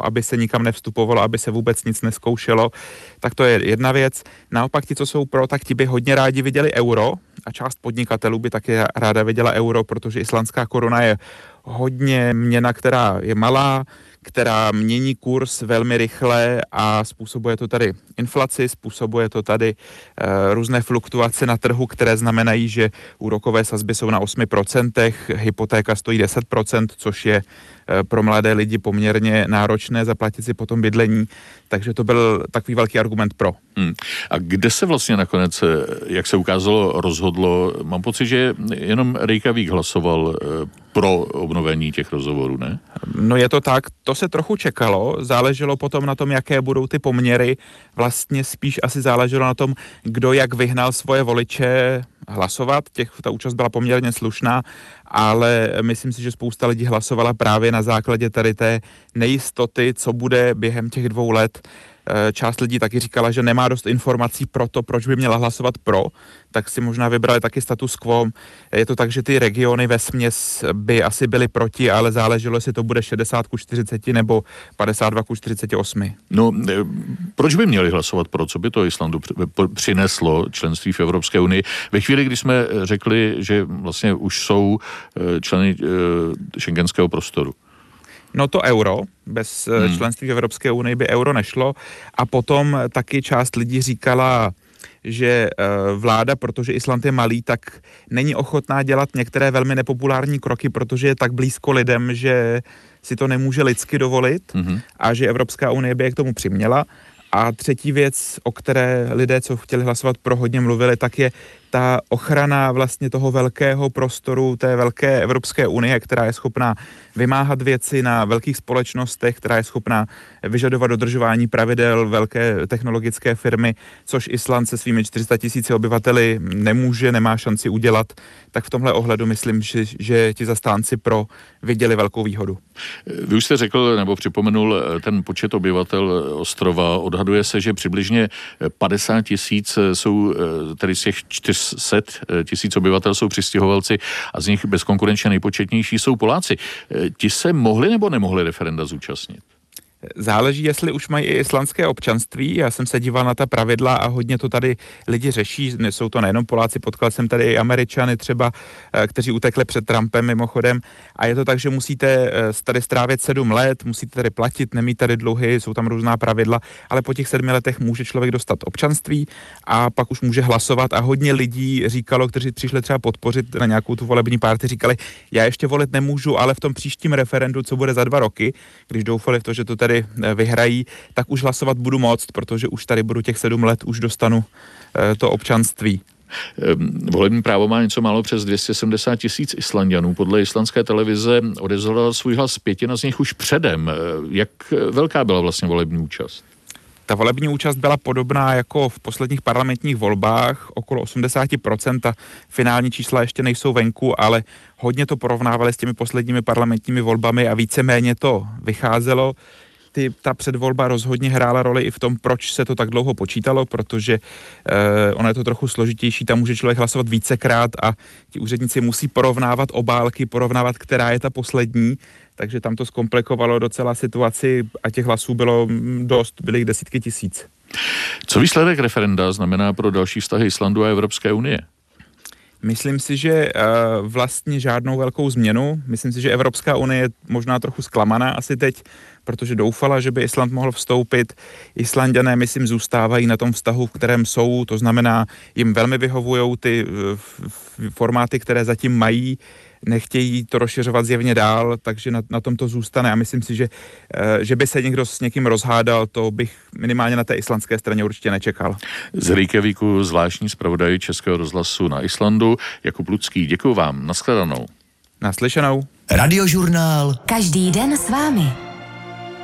aby se nikam nevstupovalo, aby se vůbec nic neskoušelo. Tak to je jedna věc. Naopak ti, co jsou pro, tak ti by hodně rádi viděli euro a část podnikatelů by taky ráda viděla euro, protože islandská koruna je hodně měna, která je malá, která mění kurz velmi rychle a způsobuje to tady inflaci, způsobuje to tady různé fluktuace na trhu, které znamenají, že úrokové sazby jsou na 8%, hypotéka stojí 10%, což je pro mladé lidi poměrně náročné zaplatit si potom bydlení, takže to byl takový velký argument pro. A kde se vlastně nakonec, jak se ukázalo, rozhodlo? Mám pocit, že jenom Reykjavík hlasoval pro obnovení těch rozhovorů, ne? No je to tak, to se trochu čekalo, záleželo potom na tom, jaké budou ty poměry, vlastně spíš asi záleželo na tom, kdo jak vyhnal svoje voliče hlasovat, ta účast byla poměrně slušná, ale myslím si, že spousta lidí hlasovala právě na základě tady té nejistoty, co bude během těch 2 let. Část lidí taky říkala, že nemá dost informací pro to, proč by měla hlasovat pro, tak si možná vybrali taky status quo. Je to tak, že ty regiony vesměs by asi byly proti, ale záleželo, jestli to bude 60:40 nebo 52:48. No, proč by měli hlasovat pro? Co by to Islandu přineslo členství v Evropské unii? Ve chvíli, kdy jsme řekli, že vlastně už jsou členy schengenského prostoru. No to euro, bez členství v Evropské unii by euro nešlo a potom taky část lidí říkala, že vláda, protože Island je malý, tak není ochotná dělat některé velmi nepopulární kroky, protože je tak blízko lidem, že si to nemůže lidsky dovolit a že Evropská unie by je k tomu přiměla. A třetí věc, o které lidé, co chtěli hlasovat pro, hodně mluvili, tak je ta ochrana vlastně toho velkého prostoru, té velké Evropské unie, která je schopná vymáhat věci na velkých společnostech, která je schopná vyžadovat dodržování pravidel velké technologické firmy, což Island se svými 400 000 obyvateli nemá šanci udělat. Tak v tomhle ohledu myslím, že ti zastánci pro viděli velkou výhodu. Vy už jste řekl, nebo připomenul ten počet obyvatel ostrova. Odhaduje se, že přibližně 50 000 jsou, tedy z těch 400 000 obyvatel jsou přistěhovalci a z nich bezkonkurenčně nejpočetnější jsou Poláci. Ti se mohli nebo nemohli referenda zúčastnit? Záleží, jestli už mají i islandské občanství. Já jsem se díval na ta pravidla a hodně to tady lidi řeší. Jsou to nejenom Poláci, potkal jsem tady i Američany třeba, kteří utekli před Trumpem mimochodem. A je to tak, že musíte tady strávit 7 let, musíte tady platit, nemít tady dluhy, jsou tam různá pravidla, ale po těch 7 letech může člověk dostat občanství a pak už může hlasovat. A hodně lidí říkalo, kteří přišli třeba podpořit na nějakou tu volební party, říkali, já ještě volit nemůžu, ale v tom příštím referendu, co bude za 2 roky, když doufali v to, že to tady vyhrají, tak už hlasovat budu moct, protože už tady budu těch 7 let, už dostanu to občanství. Volební právo má něco málo přes 270 000 Islanďanů. Podle islandské televize odevzdala svůj hlas 1/5 z nich už předem. Jak velká byla vlastně volební účast? Ta volební účast byla podobná jako v posledních parlamentních volbách, okolo 80%. Ta finální čísla ještě nejsou venku, ale hodně to porovnávali s těmi posledními parlamentními volbami a víceméně to vycházelo. Ta předvolba rozhodně hrála roli i v tom, proč se to tak dlouho počítalo, protože ono je to trochu složitější, tam může člověk hlasovat vícekrát a ti úředníci musí porovnávat obálky, porovnávat, která je ta poslední, takže tam to zkomplikovalo docela situaci a těch hlasů bylo dost, byly desítky tisíc. Co výsledek referenda znamená pro další vztahy Islandu a Evropské unie? Myslím si, že vlastně žádnou velkou změnu. Myslím si, že Evropská unie je možná trochu zklamaná asi teď, protože doufala, že by Island mohl vstoupit. Islanďané, myslím, zůstávají na tom vztahu, v kterém jsou, to znamená, jim velmi vyhovujou ty formáty, které zatím mají, nechtějí to rozšiřovat zjevně dál, takže na tom to zůstane a myslím si, že by se někdo s někým rozhádal, to bych minimálně na té islandské straně určitě nečekal. Z Reykjavíku zvláštní zpravodaj Českého rozhlasu na Islandu Jakub Lucký. Děkuju vám, nashledanou. Naslyšenou. Radiožurnál. Každý den s vámi.